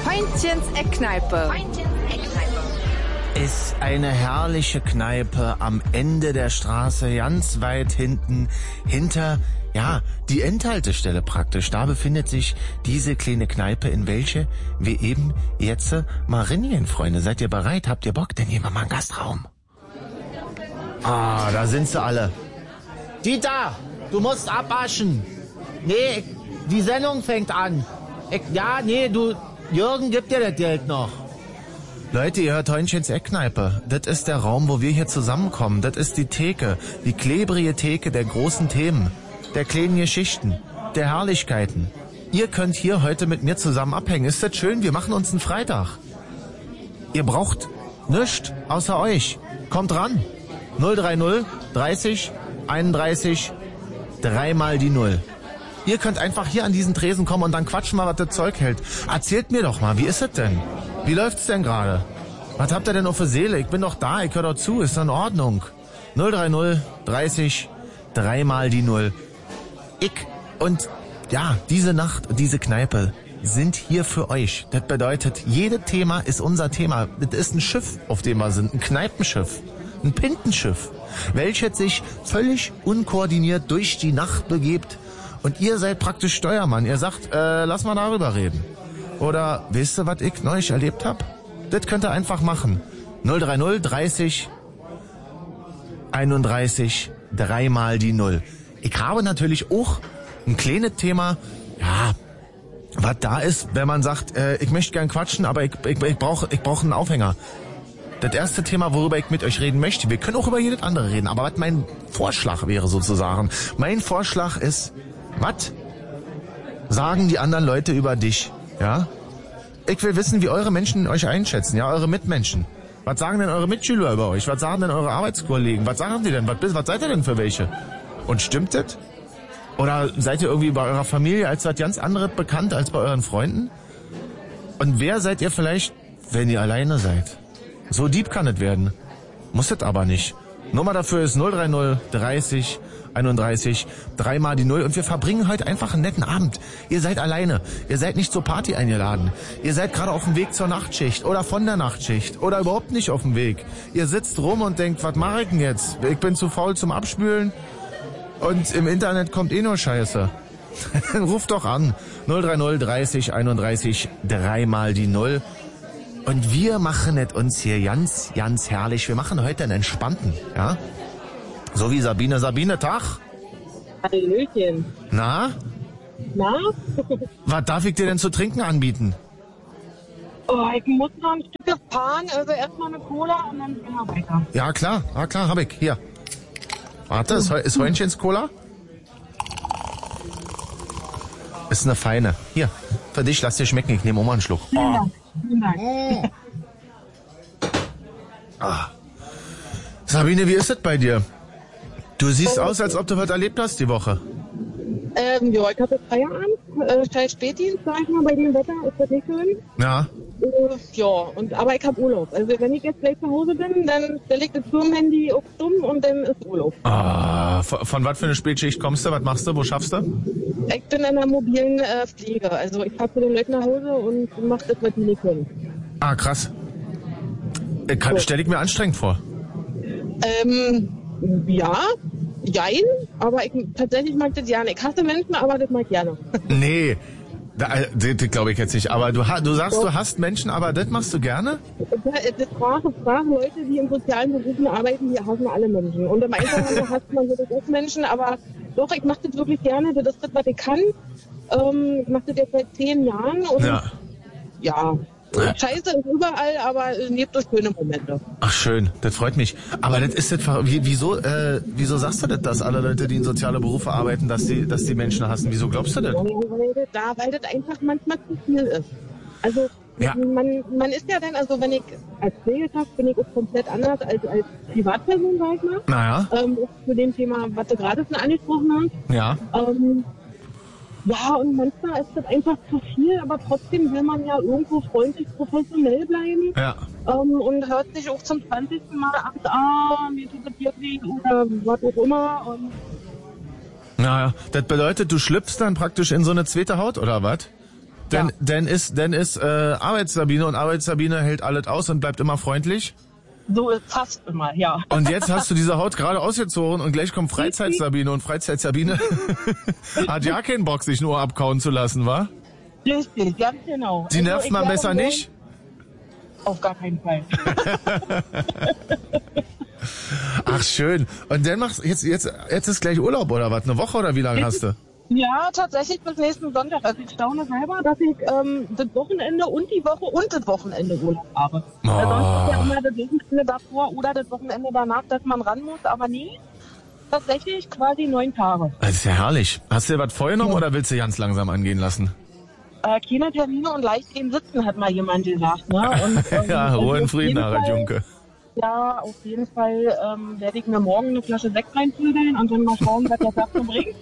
Freundchens Eckkneipe. Ist eine herrliche Kneipe am Ende der Straße, ganz weit hinten, hinter, ja, die Endhaltestelle praktisch. Da befindet sich diese kleine Kneipe, in welche wir eben jetzt mal reingehen, Freunde. Seid ihr bereit? Habt ihr Bock? Dann gehen wir mal in den Gastraum. Ah, da sind sie alle. Dieter, du musst abwaschen. Nee, die Sendung fängt an. Jürgen gibt dir das Geld noch. Leute, ihr hört Heunchens Eckkneipe. Das ist der Raum, wo wir hier zusammenkommen. Das ist die Theke, die klebrige Theke der großen Themen, der kleinen Geschichten, der Herrlichkeiten. Ihr könnt hier heute mit mir zusammen abhängen. Ist das schön? Wir machen uns einen Freitag. Ihr braucht nichts außer euch. Kommt ran. 030 30 31 3 mal die 0. Ihr könnt einfach hier an diesen Tresen kommen und dann quatschen mal, was das Zeug hält. Erzählt mir doch mal, wie ist es denn? Wie läuft's denn gerade? Was habt ihr denn noch für Seele? Ich bin doch da, ich höre doch zu, ist doch in Ordnung. 030 30 3 mal die 0. Ich und ja, diese Nacht und diese Kneipe sind hier für euch. Das bedeutet, jedes Thema ist unser Thema. Das ist ein Schiff, auf dem wir sind, ein Kneipenschiff, ein Pintenschiff, welches sich völlig unkoordiniert durch die Nacht begebt. Und ihr seid praktisch Steuermann. Ihr sagt, lass mal darüber reden. Oder, wisst ihr, was ich neulich erlebt hab? Das könnt ihr einfach machen. 030 30 31 3 mal die 0. Ich habe natürlich auch ein kleines Thema, ja, was da ist, wenn man sagt, ich möchte gern quatschen, aber ich brauch einen Aufhänger. Das erste Thema, worüber ich mit euch reden möchte, wir können auch über jedes andere reden, aber was mein Vorschlag wäre sozusagen. Mein Vorschlag ist, was sagen die anderen Leute über dich? Ja? Ich will wissen, wie eure Menschen euch einschätzen, ja, eure Mitmenschen. Was sagen denn eure Mitschüler über euch? Was sagen denn eure Arbeitskollegen? Was sagen die denn? Was seid ihr denn für welche? Und stimmt das? Oder seid ihr irgendwie bei eurer Familie als was ganz anderes bekannt als bei euren Freunden? Und wer seid ihr vielleicht, wenn ihr alleine seid? So deep kann es werden. Muss es aber nicht. Nummer dafür ist 030 30 31 3 mal die 0 und wir verbringen heute einfach einen netten Abend. Ihr seid alleine, ihr seid nicht zur Party eingeladen, ihr seid gerade auf dem Weg zur Nachtschicht oder von der Nachtschicht oder überhaupt nicht auf dem Weg. Ihr sitzt rum und denkt, was mache ich denn jetzt? Ich bin zu faul zum Abspülen und im Internet kommt nur Scheiße. Ruft doch an, 030 30 31 3 mal die 0. Und wir machen es uns hier ganz, ganz herrlich. Wir machen heute einen entspannten, ja? So wie Sabine. Sabine, Tag. Hallöchen. Na? Was darf ich dir denn zu trinken anbieten? Oh, ich muss noch ein Stück fahren, also erstmal eine Cola und dann gehen wir weiter. Ja, klar, hab ich. Hier. Warte, ist Heunchens Cola? Ist eine feine. Hier, für dich, lass dir schmecken, ich nehme auch mal einen Schluck. Vielen Dank. Oh. Ah. Sabine, wie ist es bei dir? Du siehst aus, als ob du was erlebt hast die Woche. Ja, ich habe jetzt Feierabend, scheiß Spätdienst, sag ich mal, bei dem Wetter, ist das nicht schön? Ja. Aber ich habe Urlaub. Also wenn ich jetzt gleich zu Hause bin, dann stelle ich das Firmenhandy auf stumm und dann ist Urlaub. Ah, von was für eine Spätschicht kommst du? Was machst du? Wo schaffst du? Ich bin in der mobilen Pflege. Also ich fahre zu den Leuten nach Hause und mache das, was die nicht können. Ah, krass. Stell ich mir anstrengend vor. Ja, jein, aber tatsächlich mag das gerne. Ich hasse Menschen, aber das mag ich gerne. Nee, das glaube ich jetzt nicht. Aber du sagst, du hasst Menschen, aber das machst du gerne? Das fragen Leute, die in sozialen Berufen arbeiten, die hassen alle Menschen. Und im Einzelhandel hasst man so das auch Menschen, aber doch, ich mache das wirklich gerne. Das ist das, was ich kann. Ich mache das jetzt seit 10 Jahren und ja. Scheiße ist überall, aber es gibt durch schöne Momente. Ach schön, das freut mich. Aber das ist das, wieso sagst du das, dass alle Leute, die in soziale Berufe arbeiten, dass die Menschen hassen? Wieso glaubst du das? Weil das einfach manchmal zu viel ist. Also ja. man ist ja dann, also wenn ich als Pflegekraft bin ich auch komplett anders als Privatperson, sag ich mal. Naja. Zu dem Thema, was du gerade schon angesprochen hast. Ja. Ja, und manchmal ist das einfach zu viel, aber trotzdem will man ja irgendwo freundlich, professionell bleiben. Ja. Und hört sich auch zum 20. Mal ab, mir tut das hier weh oder was auch immer. Und naja, das bedeutet, du schlüpfst dann praktisch in so eine zweite Haut, oder was? Dann ist Arbeitssabine und Arbeitssabine hält alles aus und bleibt immer freundlich. So ist fast immer, ja. Und jetzt hast du diese Haut gerade ausgezogen und gleich kommt Freizeitsabine und Freizeitsabine hat ja keinen Bock, sich nur abkauen zu lassen, wa? Richtig, ganz genau. Die nervt man besser nicht? Auf gar keinen Fall. Ach schön. Und dann machst jetzt ist gleich Urlaub oder was? Eine Woche oder wie lange hast du? Ja, tatsächlich bis nächsten Sonntag. Also ich staune selber, dass ich das Wochenende und die Woche und das Wochenende Urlaub habe. Oh. Weil sonst ist ja immer das Wochenende davor oder das Wochenende danach, dass man ran muss. Aber nee, tatsächlich quasi 9 Tage. Das ist ja herrlich. Hast du dir was vorgenommen oder willst du ganz langsam angehen lassen? Keine Termine und leicht gehen sitzen, hat mal jemand gesagt. Ne? Und, ja, Ruhe in auf Frieden, jeden Harald Fall- Junke. Ja, auf jeden Fall werde ich mir morgen eine Flasche Sekt reinprügeln und dann mal schauen, was der Tag so bringt.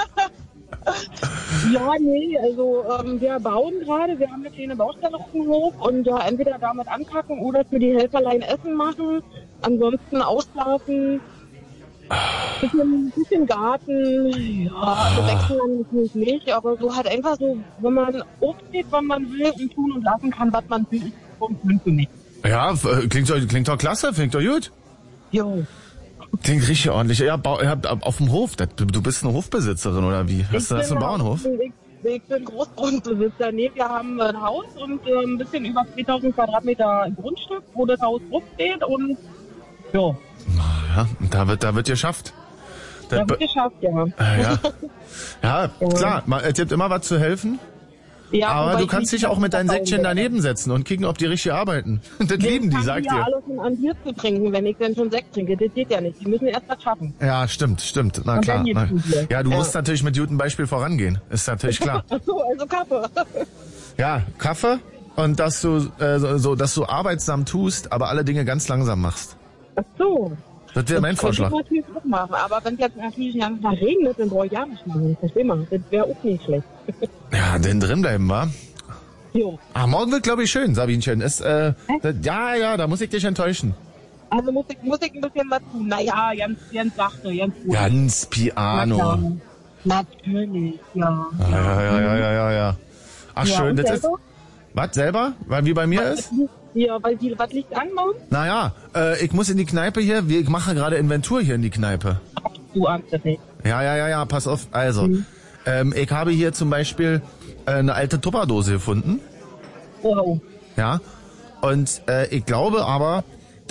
Ja, nee, also wir bauen gerade, wir haben eine kleine Baustelle auf dem Hof und entweder damit anpacken oder für die Helferlein Essen machen, ansonsten ausschlafen, bisschen Garten, ja, wechseln natürlich nicht, aber so halt einfach so, wenn man aufsteht, wann man will und tun und lassen kann, was man will, ist schon schön für mich. Ja, klingt doch klasse, klingt doch gut. Jo. Klingt richtig ordentlich. Ja, auf dem Hof. Du bist eine Hofbesitzerin oder wie? Hast du einen Bauernhof? Ich bin Großgrundbesitzer. Nee, wir haben ein Haus und ein bisschen über 2000 Quadratmeter Grundstück, wo das Haus drauf steht und ja. Ja, da wird geschafft. Da wird geschafft, ja. Ja, klar, es gibt immer was zu helfen. Ja, aber du kannst dich auch mit deinen Säckchen daneben setzen und kicken, ob die richtig arbeiten. Das lieben die, sagt dir. ihr. Alles an Bier zu trinken, wenn ich dann schon Sekt trinke. Das geht ja nicht. Die müssen erst was schaffen. Ja, stimmt. Na und klar. Ja, du ja. musst natürlich mit gutem Beispiel vorangehen. Ist natürlich klar. Ach so, also Kaffee. Ja, Kaffee und dass du dass du arbeitsam tust, aber alle Dinge ganz langsam machst. Ach so. Das wäre mein Vorschlag. Das natürlich auch machen. Aber wenn es jetzt natürlich den ganzen Tag regnet, dann brauche ich ja nicht machen. Versteh mal. Das wäre auch nicht schlecht. Ja, denn drin bleiben, wa? Jo. Morgen wird, glaube ich, schön, Sabinchen. Ja, da muss ich dich enttäuschen. Also muss ich ein bisschen was tun. Naja, ganz sachte, ganz gut. Ganz Piano. Natürlich, ja. Ja. Ach, Ja, schön. und Das ist. selber? Was, selber? Wie bei mir ist? Ja, was liegt an, Mann? Naja, ich muss in die Kneipe hier. Ich mache gerade Inventur hier in die Kneipe. Du Angst, nicht. Ja, pass auf. Also, ich habe hier zum Beispiel eine alte Tupperdose gefunden. Wow. Ja. Und ich glaube aber,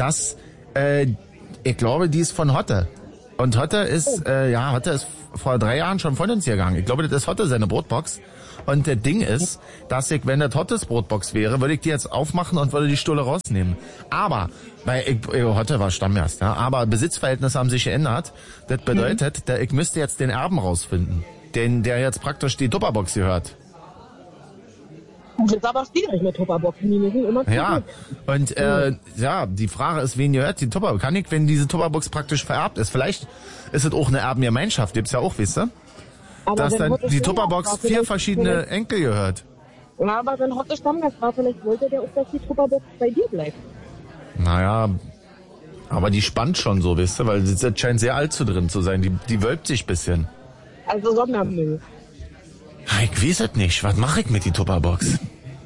die ist von Hotte. Und Hotte ist vor 3 Jahren schon von uns gegangen. Ich glaube, das ist Hotte, seine Brotbox. Und der Ding ist, dass ich, wenn das Hottes Brotbox wäre, würde ich die jetzt aufmachen und würde die Stulle rausnehmen. Aber, weil Hotte war Stammgast, ja, aber Besitzverhältnisse haben sich geändert. Das bedeutet, ich müsste jetzt den Erben rausfinden. Der jetzt praktisch die Tupperbox gehört. Das ist aber schwierig mit Tupperboxen, die müssen immer Ja, und die Frage ist, wen gehört die Tupperbox? Kann ich, wenn diese Tupperbox praktisch vererbt ist, vielleicht ist es auch eine Erbengemeinschaft, gibt's ja auch, weißt du? Dass dann die Tupperbox 4 verschiedene Enkel gehört. Ja, aber wenn Hotte Stammgast war, vielleicht wollte der auch, dass die Tupperbox bei dir bleibt. Naja, aber die spannt schon so, weißt du, weil das scheint sehr alt drin zu sein. Die wölbt sich ein bisschen. Also Sondermüll. Ich weiß es nicht. Was mache ich mit die Tupperbox?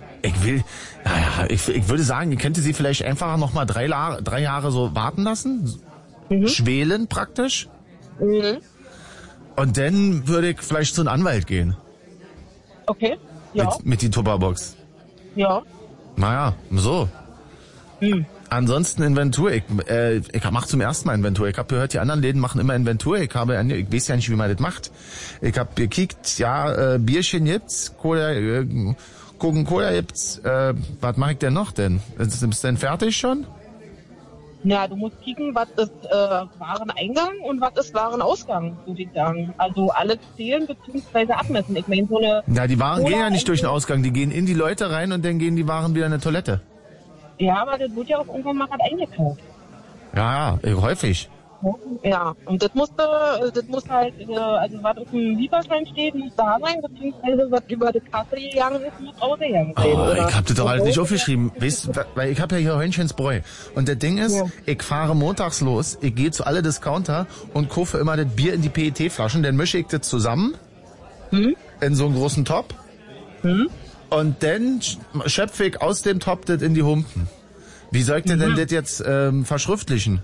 Ich würde sagen, ich könnte sie vielleicht einfach noch mal 3 Jahre so warten lassen. Schwelen praktisch. Und dann würde ich vielleicht zu einem Anwalt gehen. Okay, ja. Mit die Tupperbox. Ja. Naja, so. Ansonsten Inventur. Ich mache zum ersten Mal Inventur. Ich habe gehört, die anderen Läden machen immer Inventur. Ich weiß ja nicht, wie man das macht. Ich habe gekickt, Bierchen gibt's, Coca-Cola gibt's. Was mache ich denn noch denn? Ist es denn fertig schon? Ja, du musst kicken, was ist Wareneingang und was ist Warenausgang, würde ich sagen. Also alles zählen bzw. abmessen. Ich meine, so eine... Ja, die Waren gehen ja nicht durch den Ausgang. Die gehen in die Leute rein und dann gehen die Waren wieder in eine Toilette. Ja, aber das wird ja auch irgendwann mal was eingekauft. Ja, häufig. Ja, und das muss halt, also was auf dem Lieferschein steht, muss da sein, beziehungsweise was über die Kasse gegangen ist, muss ausgegangen sein. Oh, ich hab das doch alles nicht aufgeschrieben. Weißt, weil ich habe ja hier Hörnchensbräu. Und das Ding ist, ich fahre montags los, ich gehe zu alle Discounter und kaufe immer das Bier in die PET-Flaschen, dann mische ich das zusammen in so einen großen Topf. Und dann schöpfe ich aus dem Topf das in die Humpen. Wie soll ich denn das jetzt verschriftlichen?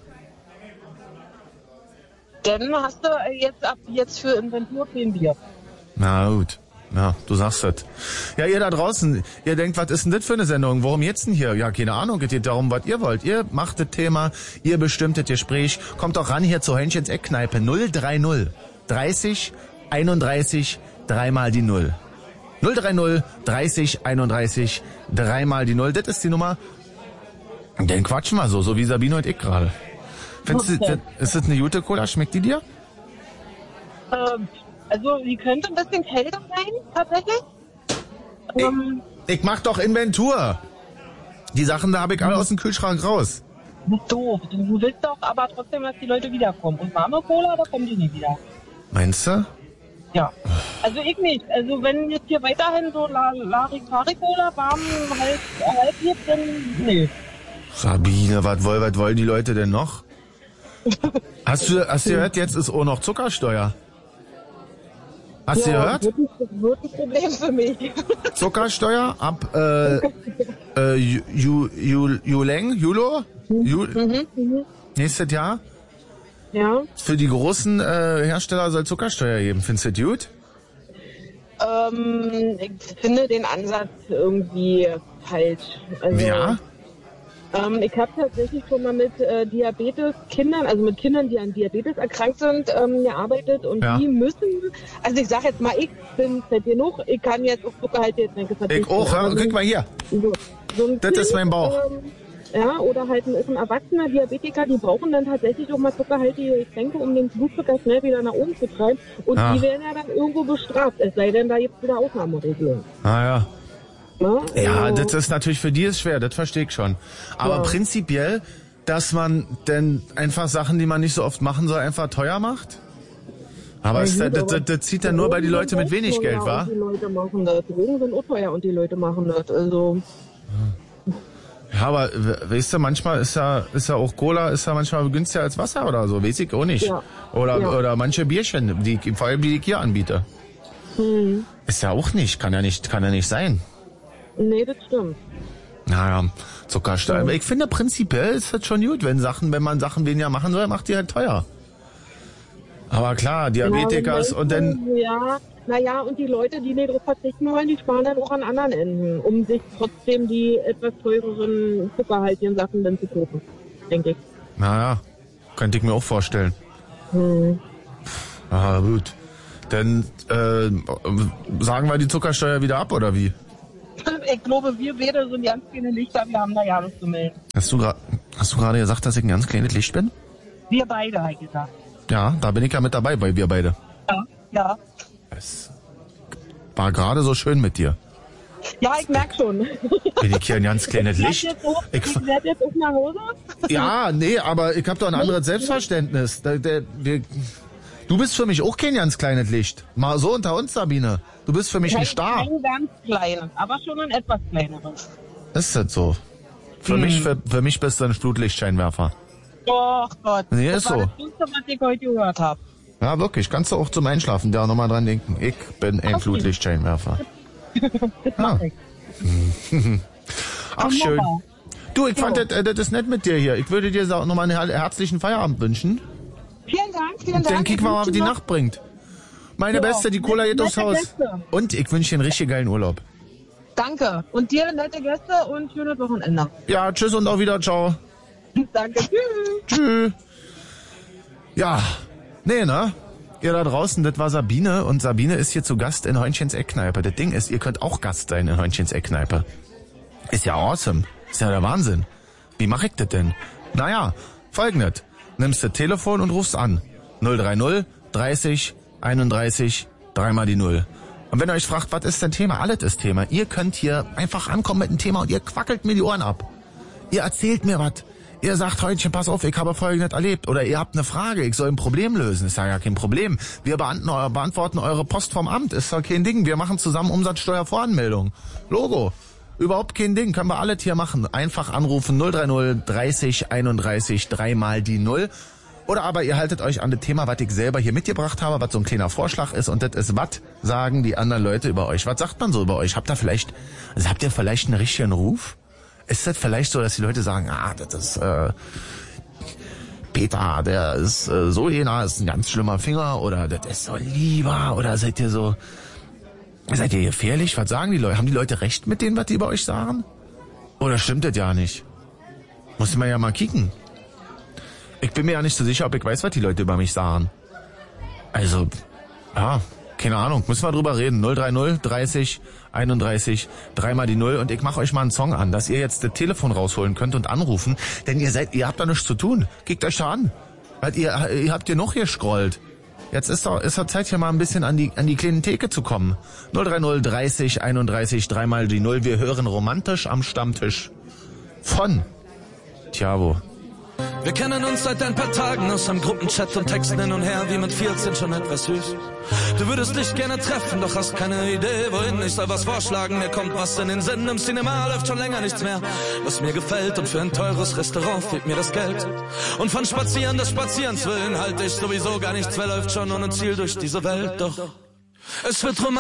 Dann hast du jetzt für Inventur 10 Bier. Na gut. Ja, du sagst das. Ja, ihr da draußen, ihr denkt, was ist denn das für eine Sendung? Worum jetzt denn hier? Ja, keine Ahnung, es geht darum, was ihr wollt. Ihr macht das Thema, ihr bestimmt das Gespräch. Kommt doch ran hier zur Hörnchens Eckkneipe. 030 30 31 3 mal die 0. 030 30 31 3 mal die 0. Das ist die Nummer. Dann quatschen wir so wie Sabine und ich gerade. Findest du, ist das eine gute Cola? Schmeckt die dir? Also, die könnte ein bisschen kälter sein, tatsächlich. Ich mach doch Inventur. Die Sachen, da habe ich alle aus dem Kühlschrank raus. Doof. Du willst doch aber trotzdem, dass die Leute wiederkommen. Und warme Cola, da kommen die nicht wieder. Meinst du? Ja. Also ich nicht. Also wenn jetzt hier weiterhin so Larifari-Cola warm halb gibt, dann nee. Sabine, was wollen die Leute denn noch? Hast du gehört, jetzt ist auch noch Zuckersteuer? Hast du gehört? Wird ein Problem für mich. Zuckersteuer ab Juli, nächstes Jahr? Ja. Für die großen Hersteller soll Zuckersteuer geben. Findest du das gut? Ich finde den Ansatz irgendwie falsch. Also, Ja? Ich habe tatsächlich schon mal mit Diabetes-Kindern, also mit Kindern, die an Diabetes erkrankt sind, gearbeitet und die müssen, also ich sage jetzt mal, ich bin fett genug, ich kann jetzt auf zuckerhaltige Getränke verzichten. Ich auch, ja? Guck mal hier. So Das ist mein Bauch. Ja, oder halt ist ein erwachsener Diabetiker, die brauchen dann tatsächlich auch mal zuckerhaltige Getränke, um den Blutzucker schnell wieder nach oben zu treiben. Und die werden ja dann irgendwo bestraft, es sei denn, da gibt es wieder Ausnahmeregelungen. Ah ja. Ja, Also, das ist natürlich für die ist schwer, das verstehe ich schon. Aber prinzipiell, dass man denn einfach Sachen, die man nicht so oft machen soll, einfach teuer macht? Aber das zieht dann nur bei die Leute mit wenig Geld, wa? Die Leute machen das. Drogen sind auch teuer und die Leute machen das. Also. Ja, aber weißt du, manchmal ist ja auch Cola ist ja manchmal günstiger als Wasser oder so, weiß ich auch nicht. Ja. Oder manche Bierchen, vor allem die ich hier anbiete. Ist ja auch nicht, kann ja nicht sein. Nee, das stimmt. Naja, Zuckersteuer. Ich finde prinzipiell ist das schon gut, wenn man Sachen weniger machen soll, macht die halt teuer. Aber klar, Diabetiker ist und dann... Ja, und die Leute, die nicht drauf verzichten wollen, die sparen dann auch an anderen Enden, um sich trotzdem die etwas teureren zuckerhaltigen Sachen dann zu kaufen, denke ich. Naja, könnte ich mir auch vorstellen. Ah, gut. Dann sagen wir die Zuckersteuer wieder ab, oder wie? Ich glaube, wir beide sind ganz kleine Lichter, wir haben da ja nichts zu melden. Hast du gerade gesagt, dass ich ein ganz kleines Licht bin? Wir beide, habe ich gesagt. Ja, da bin ich ja mit dabei, bei wir beide. Ja. Es war gerade so schön mit dir. Ja, ich merke schon. Bin ich hier ein ganz kleines Licht? Ich werde jetzt auch nach Hause? Ja, nee, aber ich habe doch ein anderes Selbstverständnis. Du bist für mich auch kein ganz kleines Licht. Mal so unter uns, Sabine. Du bist für mich ein Star. Kein ganz kleines, aber schon ein etwas kleineres. Ist das so? Für mich bist du ein Flutlichtscheinwerfer. Doch Gott. Nee, das ist war so. das Schlimmste, was ich heute gehört habe. Ja, wirklich. Kannst du auch zum Einschlafen da nochmal dran denken. Ich bin ein Flutlichtscheinwerfer. Das mach ich. Ach, schön. Du, ich fand, das ist nett mit dir hier. Ich würde dir nochmal einen herzlichen Feierabend wünschen. Vielen Dank. Dann kicken wir mal, was die Nacht bringt. Meine Beste, die Cola geht aufs Haus. Gäste. Und ich wünsche dir einen richtig geilen Urlaub. Danke. Und dir nette Gäste und schönes Wochenende. Ja, tschüss und auch wieder, ciao. Danke. Tschüss. Tschüss. Ja, nee, ne? Ihr da draußen, das war Sabine und Sabine ist hier zu Gast in Hörnchens Eckkneipe. Das Ding ist, ihr könnt auch Gast sein in Hörnchens Eckkneipe. Ist ja awesome. Ist ja der Wahnsinn. Wie mache ich das denn? Naja, folgendes. Nimmst das Telefon und rufst an. 030 30 31 3 mal die 0. Und wenn ihr euch fragt, was ist denn Thema? Alles ist Thema. Ihr könnt hier einfach ankommen mit einem Thema und ihr quackelt mir die Ohren ab. Ihr erzählt mir was. Ihr sagt, Hörnchen, pass auf, ich habe Folgendes erlebt. Oder ihr habt eine Frage, ich soll ein Problem lösen. Ist ja gar kein Problem. Wir beantworten eure Post vom Amt. Ist doch kein Ding. Wir machen zusammen Umsatzsteuervoranmeldung. Logo. Überhaupt kein Ding. Können wir alles hier machen. Einfach anrufen 030 30 31 3 mal die 0. Oder aber ihr haltet euch an das Thema, was ich selber hier mitgebracht habe, was so ein kleiner Vorschlag ist. Und das ist, was sagen die anderen Leute über euch? Was sagt man so über euch? Habt ihr vielleicht einen richtigen Ruf? Ist das vielleicht so, dass die Leute sagen, das ist Peter, der ist so jener, ist ein ganz schlimmer Finger, oder das ist so lieber, oder seid ihr gefährlich? Was sagen die Leute? Haben die Leute recht mit denen, was die über euch sagen? Oder stimmt das ja nicht? Muss man ja mal kicken. Ich bin mir ja nicht so sicher, ob ich weiß, was die Leute über mich sagen. Also, ja, keine Ahnung, müssen wir drüber reden. 030 30 31 3 mal die 0 und ich mache euch mal einen Song an, dass ihr jetzt das Telefon rausholen könnt und anrufen, denn ihr habt da nichts zu tun. Kickt euch da an. Weil ihr habt hier noch gescrollt. Jetzt ist doch Zeit, hier mal ein bisschen an die kleinen Theke zu kommen. 030 30 31 3 mal die 0. Wir hören romantisch am Stammtisch von Tiavo. Wir kennen uns seit ein paar Tagen aus einem Gruppenchat und Texten hin und her, wie mit 14 schon etwas süß. Du würdest dich gerne treffen, doch hast keine Idee, wohin. Ich soll was vorschlagen, mir kommt was in den Sinn. Im Cinema läuft schon länger nichts mehr, was mir gefällt. Und für ein teures Restaurant fehlt mir das Geld. Und von Spazieren des Spazierens willen halte ich sowieso gar nichts. Wer läuft schon ohne Ziel durch diese Welt, doch es wird romantisch.